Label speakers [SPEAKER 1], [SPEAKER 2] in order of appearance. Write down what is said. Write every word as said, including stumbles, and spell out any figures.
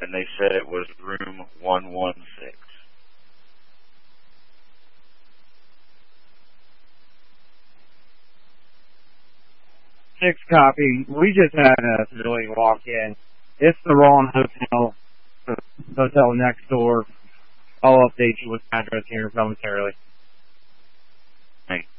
[SPEAKER 1] and they said it was room one one six.
[SPEAKER 2] Six copy. We just had a civilian walk in. It's the wrong hotel. The hotel next door. I'll update you with the address here momentarily.
[SPEAKER 1] Thanks.